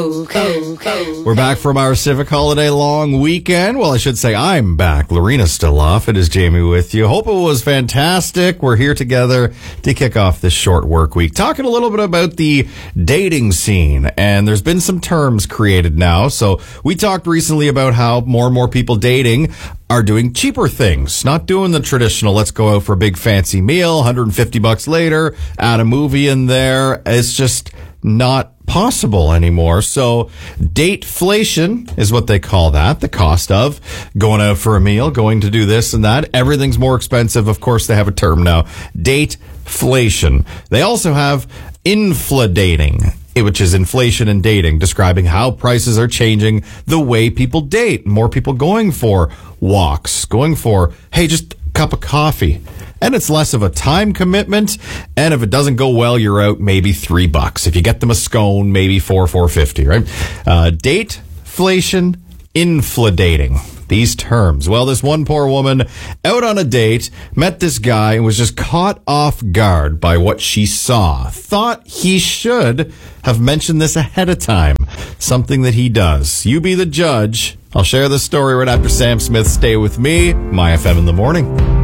We're back from our civic holiday long weekend. Well, I should say I'm back. Lorena's still off. It is Jamie with you. Hope it was fantastic. We're here together to kick off this short work week. Talking a little bit about the dating scene. And there's been some terms created now. So we talked recently about how more and more people dating are doing cheaper things, not doing the traditional, let's go out for a big fancy meal, $150 later, add a movie in there. It's just not possible anymore. So dateflation is what they call that, the cost of going out for a meal, going to do this and that. Everything's more expensive. Of course, they have a term now, dateflation. They also have infladating, which is inflation in dating, describing how prices are changing the way people date. More people going for walks, going for, hey, just a cup of coffee. And it's less of a time commitment. And if it doesn't go well, you're out maybe $3. If you get them a scone, maybe $4.50, right? Dateflation, infladating. These terms. Well, this one poor woman out on a date met this guy and was just caught off guard by what she saw. Thought he should have mentioned this ahead of time. Something that he does. You be the judge. I'll share the story right after Sam Smith. Stay with me. My FM in the morning.